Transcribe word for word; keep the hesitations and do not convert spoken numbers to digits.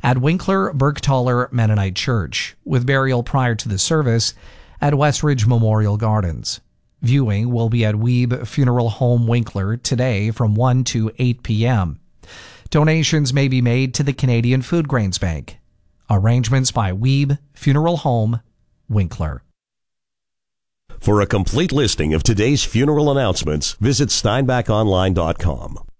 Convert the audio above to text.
at Winkler Bergthaler Mennonite Church, with burial prior to the service at Westridge Memorial Gardens. Viewing will be at Weeb Funeral Home Winkler today from one to eight p.m. Donations may be made to the Canadian Food Grains Bank. Arrangements by Weeb Funeral Home Winkler. For a complete listing of today's funeral announcements, visit steinbach online dot com.